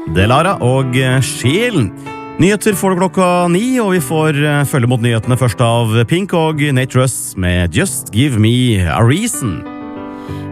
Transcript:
Delara og Sjelen. Nyheter får du klokka 9, og vi får følge mot nyhetene først av Pink og Nate Russ med Just Give Me a Reason.